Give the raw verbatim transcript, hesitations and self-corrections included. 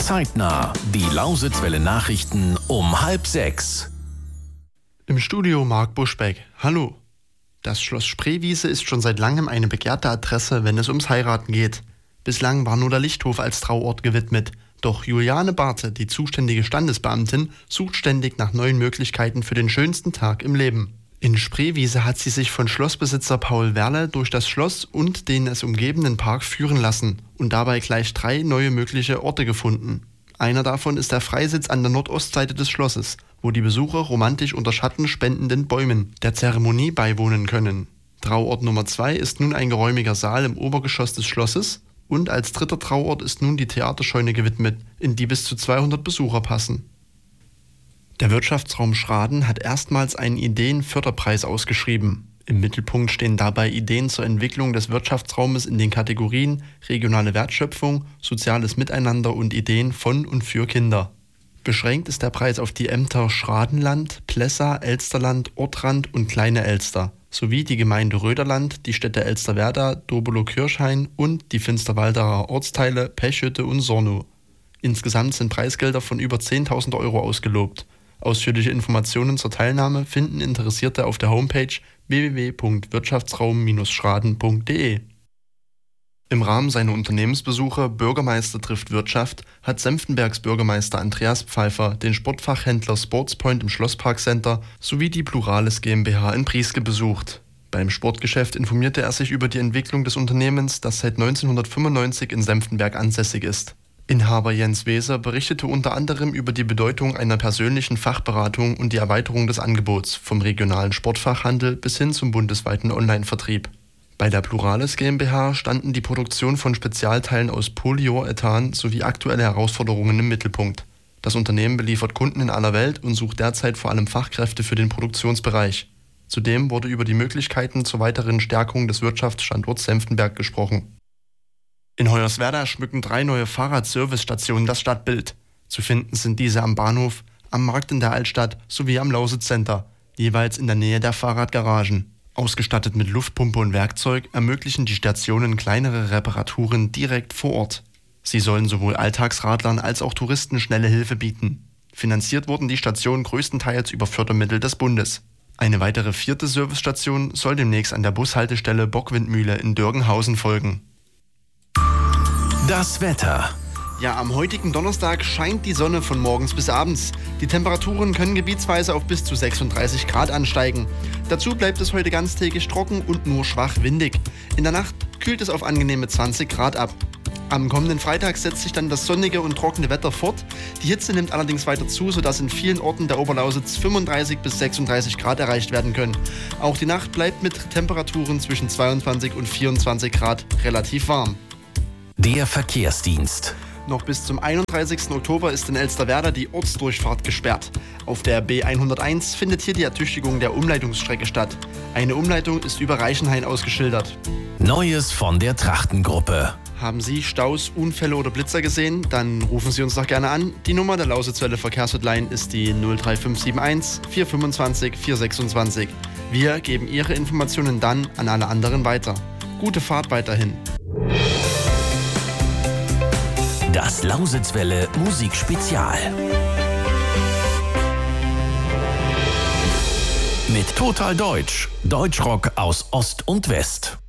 Zeitnah. Die Lausitzwelle Nachrichten um halb sechs. Im Studio Marc Buschbeck. Hallo. Das Schloss Spreewiese ist schon seit langem eine begehrte Adresse, wenn es ums Heiraten geht. Bislang war nur der Lichthof als Trauort gewidmet. Doch Juliane Barthe, die zuständige Standesbeamtin, sucht ständig nach neuen Möglichkeiten für den schönsten Tag im Leben. In Spreewiese hat sie sich von Schlossbesitzer Paul Werle durch das Schloss und den es umgebenden Park führen lassen und dabei gleich drei neue mögliche Orte gefunden. Einer davon ist der Freisitz an der Nordostseite des Schlosses, wo die Besucher romantisch unter schattenspendenden Bäumen der Zeremonie beiwohnen können. Trauort Nummer zwei ist nun ein geräumiger Saal im Obergeschoss des Schlosses und als dritter Trauort ist nun die Theaterscheune gewidmet, in die bis zu zweihundert Besucher passen. Der Wirtschaftsraum Schraden hat erstmals einen Ideenförderpreis ausgeschrieben. Im Mittelpunkt stehen dabei Ideen zur Entwicklung des Wirtschaftsraumes in den Kategorien regionale Wertschöpfung, soziales Miteinander und Ideen von und für Kinder. Beschränkt ist der Preis auf die Ämter Schradenland, Plessa, Elsterland, Ortrand und Kleine Elster sowie die Gemeinde Röderland, die Städte Elsterwerda, Dobelo-Kirchhain und die Finsterwalderer Ortsteile Pechhütte und Sornow. Insgesamt sind Preisgelder von über zehntausend Euro ausgelobt. Ausführliche Informationen zur Teilnahme finden Interessierte auf der Homepage w w w punkt wirtschaftsraum Bindestrich schraden punkt d e. Im Rahmen seiner Unternehmensbesuche Bürgermeister trifft Wirtschaft hat Senftenbergs Bürgermeister Andreas Pfeiffer den Sportfachhändler Sportspoint im Schlossparkcenter sowie die Plurales GmbH in Prieske besucht. Beim Sportgeschäft informierte er sich über die Entwicklung des Unternehmens, das seit neunzehnhundertfünfundneunzig in Senftenberg ansässig ist. Inhaber Jens Weser berichtete unter anderem über die Bedeutung einer persönlichen Fachberatung und die Erweiterung des Angebots vom regionalen Sportfachhandel bis hin zum bundesweiten Online-Vertrieb. Bei der Plurales GmbH standen die Produktion von Spezialteilen aus Polyurethan sowie aktuelle Herausforderungen im Mittelpunkt. Das Unternehmen beliefert Kunden in aller Welt und sucht derzeit vor allem Fachkräfte für den Produktionsbereich. Zudem wurde über die Möglichkeiten zur weiteren Stärkung des Wirtschaftsstandorts Senftenberg gesprochen. In Hoyerswerda schmücken drei neue Fahrradservicestationen das Stadtbild. Zu finden sind diese am Bahnhof, am Markt in der Altstadt sowie am Lausitz-Center, jeweils in der Nähe der Fahrradgaragen. Ausgestattet mit Luftpumpe und Werkzeug ermöglichen die Stationen kleinere Reparaturen direkt vor Ort. Sie sollen sowohl Alltagsradlern als auch Touristen schnelle Hilfe bieten. Finanziert wurden die Stationen größtenteils über Fördermittel des Bundes. Eine weitere vierte Servicestation soll demnächst an der Bushaltestelle Bockwindmühle in Dörgenhausen folgen. Das Wetter. Ja, am heutigen Donnerstag scheint die Sonne von morgens bis abends. Die Temperaturen können gebietsweise auf bis zu sechsunddreißig Grad ansteigen. Dazu bleibt es heute ganztägig trocken und nur schwach windig. In der Nacht kühlt es auf angenehme zwanzig Grad ab. Am kommenden Freitag setzt sich dann das sonnige und trockene Wetter fort. Die Hitze nimmt allerdings weiter zu, sodass in vielen Orten der Oberlausitz fünfunddreißig bis sechsunddreißig Grad erreicht werden können. Auch die Nacht bleibt mit Temperaturen zwischen zweiundzwanzig und vierundzwanzig Grad relativ warm. Der Verkehrsdienst. Noch bis zum einunddreißigsten Oktober ist in Elsterwerda die Ortsdurchfahrt gesperrt. Auf der B hunderteins findet hier die Ertüchtigung der Umleitungsstrecke statt. Eine Umleitung ist über Reichenhain ausgeschildert. Neues von der Trachtengruppe. Haben Sie Staus, Unfälle oder Blitzer gesehen? Dann rufen Sie uns doch gerne an. Die Nummer der Lausitzwelle Verkehrshotline ist die null drei fünf sieben eins vier fünfundzwanzig vier sechsundzwanzig. Wir geben Ihre Informationen dann an alle anderen weiter. Gute Fahrt weiterhin. Das Lausitzwelle Musikspezial. Mit Total Deutsch. Deutschrock aus Ost und West.